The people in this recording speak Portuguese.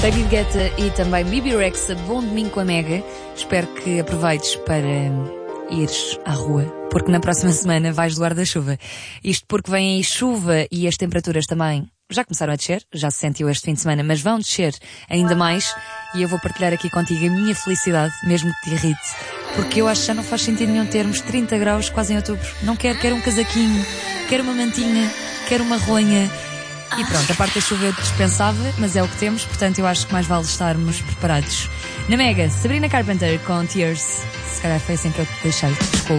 David Guetta e também Bibi Rexa, bom domingo com a Mega. Espero que aproveites para ires à rua, porque na próxima semana vais do guarda-chuva. Isto porque vem aí chuva e as temperaturas também já começaram a descer, já se sentiu este fim de semana, mas vão descer ainda mais. E eu vou partilhar aqui contigo a minha felicidade, mesmo que te irrite, porque eu acho que já não faz sentido nenhum termos 30 graus quase em outubro. Não quero um casaquinho, quero uma mantinha, quero uma ronha. E pronto, a parte da chuva eu dispensava, mas é o que temos, portanto eu acho que mais vale estarmos preparados. Na Mega, Sabrina Carpenter com Tears. Se calhar foi assim que eu te deixei. Desculpa.